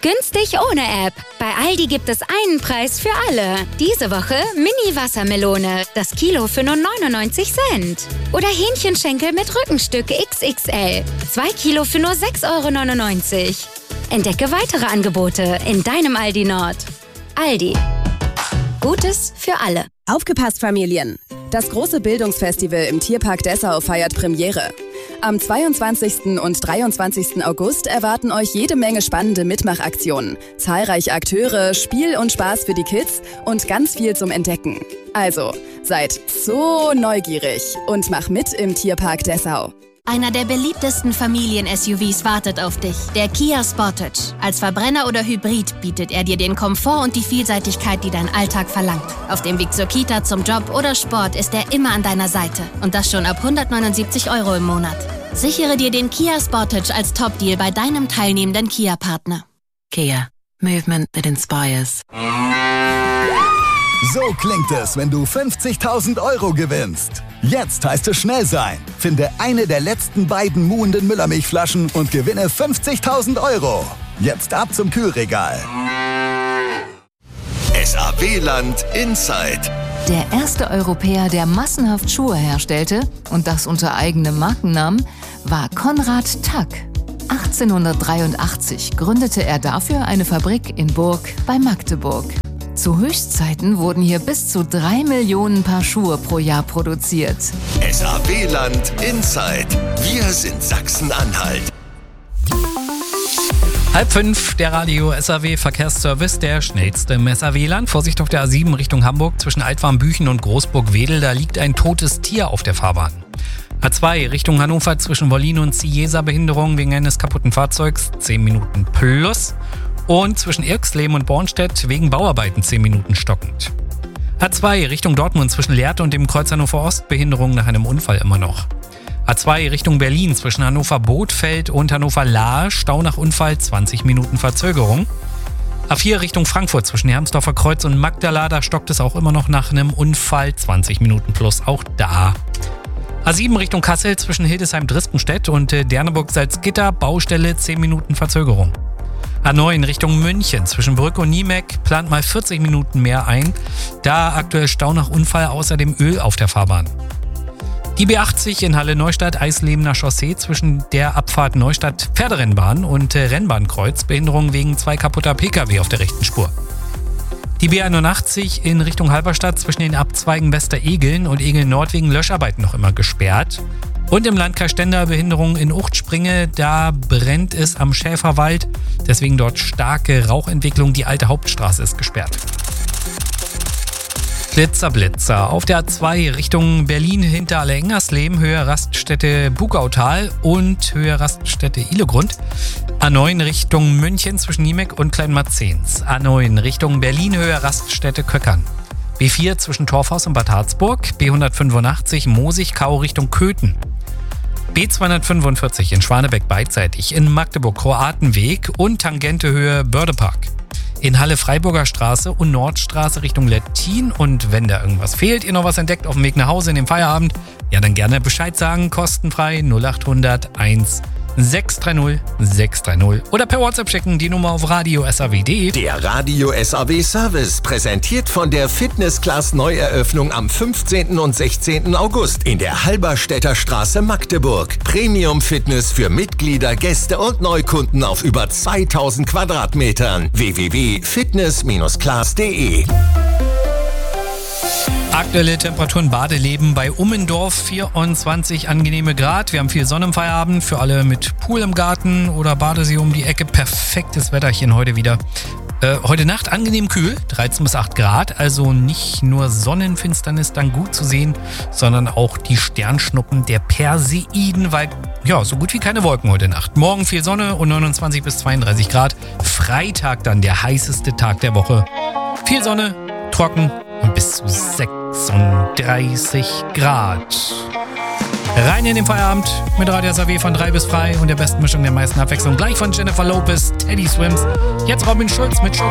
Günstig ohne App. Bei Aldi gibt es einen Preis für alle. Diese Woche Mini-Wassermelone. Das Kilo für nur 99 Cent. Oder Hähnchenschenkel mit Rückenstück XXL. 2 Kilo für nur 6,99 €. Entdecke weitere Angebote in deinem Aldi Nord. Aldi. Gutes für alle. Aufgepasst, Familien! Das große Bildungsfestival im Tierpark Dessau feiert Premiere. Am 22. und 23. August erwarten euch jede Menge spannende Mitmachaktionen, zahlreiche Akteure, Spiel und Spaß für die Kids und ganz viel zum Entdecken. Also, seid so neugierig und mach mit im Tierpark Dessau. Einer der beliebtesten Familien-SUVs wartet auf dich, der Kia Sportage. Als Verbrenner oder Hybrid bietet er dir den Komfort und die Vielseitigkeit, die dein Alltag verlangt. Auf dem Weg zur Kita, zum Job oder Sport ist er immer an deiner Seite. Und das schon ab 179 € im Monat. Sichere dir den Kia Sportage als Top-Deal bei deinem teilnehmenden Kia-Partner. Kia. Movement that inspires. So klingt es, wenn du 50.000 € gewinnst. Jetzt heißt es schnell sein. Finde eine der letzten beiden muhenden Müllermilchflaschen und gewinne 50.000 €. Jetzt ab zum Kühlregal. SAW-Land Inside. Der erste Europäer, der massenhaft Schuhe herstellte, und das unter eigenem Markennamen, war Konrad Tack. 1883 gründete er dafür eine Fabrik in Burg bei Magdeburg. Zu Höchstzeiten wurden hier bis zu 3 Millionen Paar Schuhe pro Jahr produziert. SAW-Land Inside. Wir sind Sachsen-Anhalt. 4:30, der Radio SAW Verkehrsservice, der schnellste im SAW-Land. Vorsicht auf der A7 Richtung Hamburg zwischen Altwarmbüchen und Großburg-Wedel, da liegt ein totes Tier auf der Fahrbahn. A2 Richtung Hannover zwischen Wollin und Ciesa, Behinderung wegen eines kaputten Fahrzeugs, 10 Minuten plus. Und zwischen Irxleben und Bornstedt wegen Bauarbeiten 10 Minuten stockend. A2 Richtung Dortmund zwischen Lehrte und dem Kreuz Hannover Ost, Behinderung nach einem Unfall immer noch. A2 Richtung Berlin zwischen Hannover-Bothfeld und Hannover-Lahr, Stau nach Unfall, 20 Minuten Verzögerung. A4 Richtung Frankfurt zwischen Hermsdorfer Kreuz und Magdala, da stockt es auch immer noch nach einem Unfall, 20 Minuten plus auch da. A7 Richtung Kassel zwischen Hildesheim-Drispenstedt und Derneburg-Salzgitter, Baustelle, 10 Minuten Verzögerung. A9 Richtung München zwischen Brück und Niemeck plant mal 40 Minuten mehr ein, da aktuell Stau nach Unfall außerdem Öl auf der Fahrbahn. Die B80 in Halle-Neustadt, Eislebener Chaussee zwischen der Abfahrt Neustadt Pferderennbahn und Rennbahnkreuz, Behinderung wegen 2 kaputter Pkw auf der rechten Spur. Die B81 in Richtung Halberstadt zwischen den Abzweigen Wester-Egeln und Egeln-Nord wegen Löscharbeiten noch immer gesperrt. Und im Landkreis Stendal Behinderung in Uchtspringe, da brennt es am Schäferwald. Deswegen dort starke Rauchentwicklung. Die alte Hauptstraße ist gesperrt. Blitzer. Auf der A2 Richtung Berlin hinter Alle-Engersleben, Höhe Raststätte Bugautal und Höhe Raststätte Ilegrund. A9 Richtung München zwischen Niemeck und Kleinmarzens. A9 Richtung Berlin, Höhe Raststätte Köckern. B4 zwischen Torfhaus und Bad Harzburg. B185 Mosigkau Richtung Köthen. B245 in Schwanebeck beidseitig, in Magdeburg Kroatenweg und Tangente Höhe Bördepark. In Halle Freiburger Straße und Nordstraße Richtung Lettin. Und wenn da irgendwas fehlt, ihr noch was entdeckt auf dem Weg nach Hause in dem Feierabend, ja dann gerne Bescheid sagen, kostenfrei 0800 1 630 630 oder per WhatsApp schicken, die Nummer auf radio.saw.de. Der Radio SAW Service, präsentiert von der Fitness Class Neueröffnung am 15. und 16. August in der Halberstädter Straße Magdeburg. Premium Fitness für Mitglieder, Gäste und Neukunden auf über 2000 Quadratmetern. www.fitness-class.de. Aktuelle Temperaturen Badeleben bei Ummendorf, 24 angenehme Grad. Wir haben viel Sonne im Feierabend für alle mit Pool im Garten oder Badesee um die Ecke. Perfektes Wetterchen heute wieder. Heute Nacht angenehm kühl, 13 bis 8 Grad. Also nicht nur Sonnenfinsternis dann gut zu sehen, sondern auch die Sternschnuppen der Perseiden, weil ja, so gut wie keine Wolken heute Nacht. Morgen viel Sonne und 29 bis 32 Grad. Freitag dann der heißeste Tag der Woche. Viel Sonne, trocken und bis zu 36 Grad. Rein in den Feierabend mit Radio SAW von 3 bis 3 und der besten Mischung der meisten Abwechslung. Gleich von Jennifer Lopez, Teddy Swims. Jetzt Robin Schulz mit Show.